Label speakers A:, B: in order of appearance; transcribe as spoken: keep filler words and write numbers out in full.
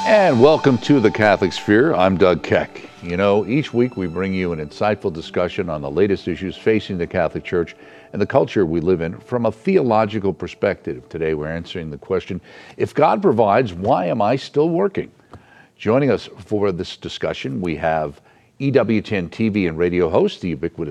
A: And welcome to the Catholic Sphere. I'm Doug Keck. You know, each week we bring you an insightful discussion on the latest issues facing the Catholic Church and the culture we live in from a theological perspective. Today we're answering the question, if God provides, why am I still working? Joining us for this discussion, we have E W ten T V and radio host, the ubiquitous